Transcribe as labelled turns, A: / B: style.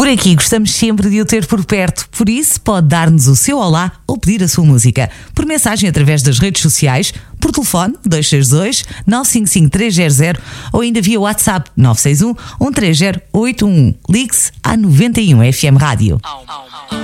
A: Por aqui gostamos sempre de o ter por perto, por isso pode dar-nos o seu olá ou pedir a sua música. Por mensagem através das redes sociais, por telefone 262 955 300 ou ainda via WhatsApp 961 130 811. Ligue-se à 91 FM Rádio.